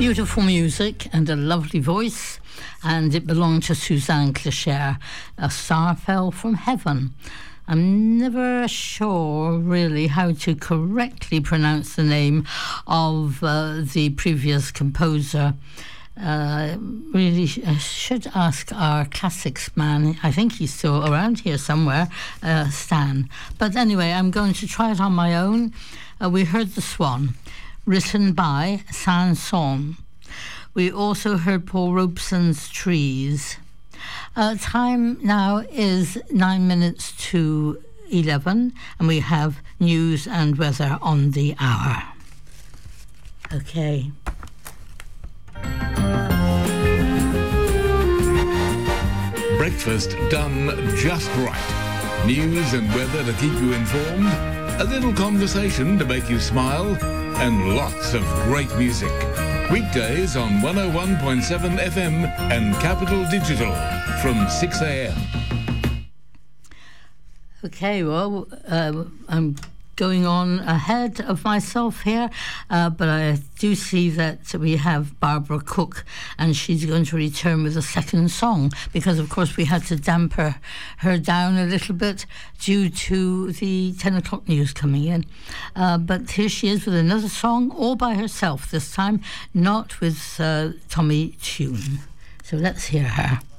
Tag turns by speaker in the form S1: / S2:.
S1: Beautiful music and a lovely voice, and it belonged to Suzanne Clocher. A Star Fell from Heaven. I'm never sure really how to correctly pronounce the name of the previous composer. Really should ask our classics man. I think he's still around here somewhere, Stan. But anyway, I'm going to try it on my own. We heard The Swan, written by Saint-Saëns. We also heard Paul Robeson's Trees. Time now is 9 minutes to 11, and we have news and weather on the hour. Okay.
S2: Breakfast done just right. News and weather to keep you informed, a little conversation to make you smile, and lots of great music. Weekdays on 101.7 FM and Capital Digital from 6 a.m.
S1: Okay, well, I'm going on ahead of myself here, but I do see that we have Barbara Cook, and she's going to return with a second song, because of course we had to damper her down a little bit due to the 10 o'clock news coming in. But here she is with another song all by herself this time, not with Tommy Tune. So let's hear her.